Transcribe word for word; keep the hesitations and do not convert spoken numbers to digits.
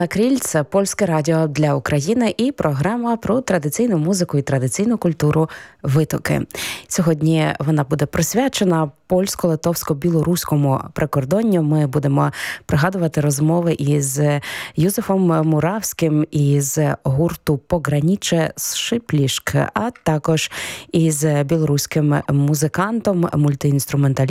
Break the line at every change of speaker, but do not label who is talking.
Криль – це польське радіо для України і програма про традиційну музику і традиційну культуру «Витоки». Сьогодні вона буде присвячена польсько-литовсько-білоруському прикордонню. Ми будемо пригадувати розмови із Юзефом Муравським із гурту «Пограніче Шиплішк», а також із білоруським музикантом, мультиінструменталістом